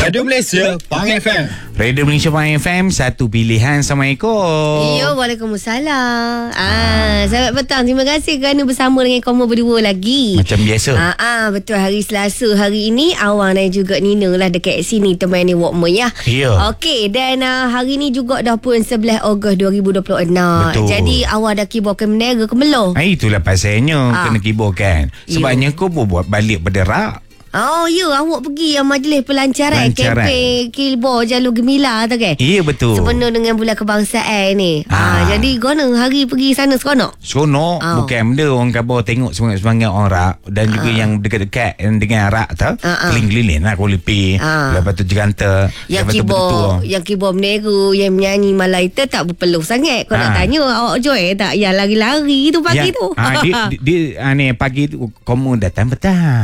Radio Malaysia, Pang FM. Radio Malaysia Pang FM, satu pilihan. Assalamualaikum. Ya, Waalaikumsalam. Selamat petang. Terima kasih kerana bersama dengan kamu berdua lagi. Macam biasa. Betul, hari Selasa hari ini Awang dan juga Nina lah dekat sini temani Walkman ya. Ya. Okey, dan hari ni juga dah pun 11 Ogos 2026. Betul. Jadi awak dah kibarkan bendera ke belum? Itulah pasalnya kena kibarkan. Sebabnya kau buat balik pada rak. Oh ya, awak pergi majlis pelancaran kempen kibar jalur Gemilar tu kan? Ya, betul. Sepenuh dengan bulan kebangsaan ni. Jadi guna hari pergi sana seronok? Seronok. Bukan benda orang khabar tengok semangat-semangat orang rak. Dan juga yang dekat-dekat dengan rak tu. Keliling-keliling lah kulipi. Lepas tu jeganta. Yang kibar bendera, yang menyanyi Malaita tak berpeluh sangat. Kau nak tanya awak join tak? Yang lari-lari tu pagi tu. Dia ni pagi tu kamu datang petang.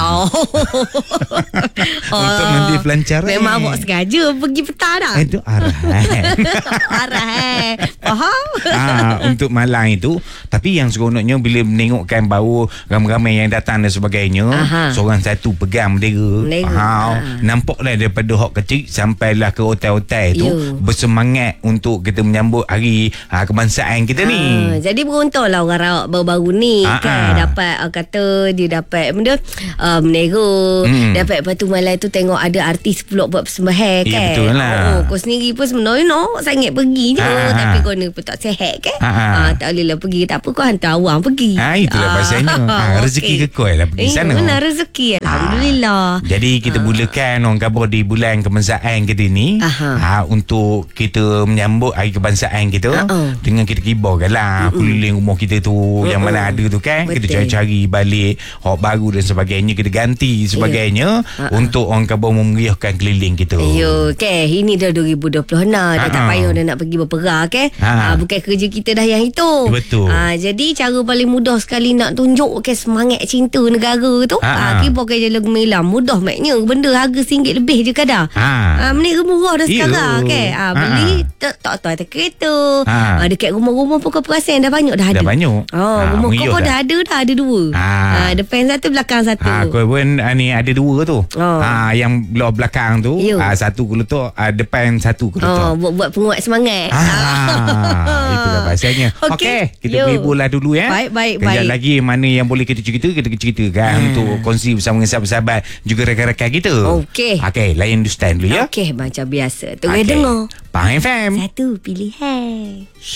Untuk nanti pelancaran. Memang awak sengaja pergi petang dah. Itu arahan. Arahan. Faham? Untuk malang itu. Tapi yang seronoknya bila menengokkan bahawa ramai-ramai yang datang dan sebagainya, seorang satu pegang bendera. Nampaklah daripada hak kecil sampailah ke hotel-hotel tu bersemangat untuk kita menyambut hari kebangsaan kita ni. Jadi beruntunglah orang rawak baru-baru ni kan dapat kata dia dapat benda bendera. Dapat lepas tu malam tu tengok ada artis pula buat persembahan kan. Ya, betul lah. Kau sendiri pun sebenarnya sangat pergi je. Tapi kau ni pun tak sihat kan. Tak boleh lah pergi. Tak apa, kau hantar awang pergi. Itulah pasalnya. Rezeki kekoi lah pergi sana. Benar rezeki. Alhamdulillah. Jadi kita mulakan orang khabar di bulan kebangsaan kita ni. Untuk kita menyambut hari kebangsaan kita. Dengan kita kibarkan lah keliling rumah kita tu. Yang mana ada tu kan. Betul. Kita cari balik hak baru dan sebagainya. Kita ganti sebagainya untuk orang khabar memeriahkan keliling kita. Okay. Ini dah 2026. Dah tak payah dah nak pergi berperang kan. Bukan kerja kita dah yang itu. Betul. Jadi cara paling mudah sekali nak tunjukkan semangat cinta negara tu, kibarkan jalur Gemilar. Mudah maknya. Benda harga RM1 lebih je kadang. Menit murah dah sekarang kan. Beli tak atas kereta. Dekat rumah-rumah pun kau perasan dah banyak dah ada. Dah banyak. Rumah kau pun dah ada dua. Depan satu, belakang satu. Kau pun ni ada dua tu. Yang belah belakang tu, satu kelutuk, depan satu kelutuk. Buat penguat semangat. Itulah pasalnya. Okey, kita berhibur lah dulu ya. Baik. Kejap lagi mana yang boleh kita ceritakan untuk kongsi bersama dengan sahabat-sahabat juga rakan-rakan kita. Okey, layan du stand dulu ya. Okey, macam biasa. Tunggu dengar. Pang FM. Satu pilihan.